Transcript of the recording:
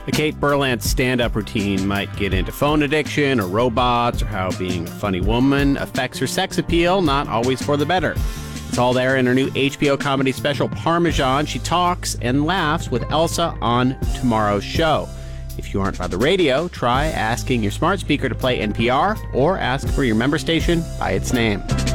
A Kate Berlant stand-up routine might get into phone addiction or robots or how being a funny woman affects her sex appeal, not always for the better. It's all there in her new HBO comedy special, Parmesan. She talks and laughs with Elsa on tomorrow's show. If you aren't by the radio, try asking your smart speaker to play NPR or ask for your member station by its name.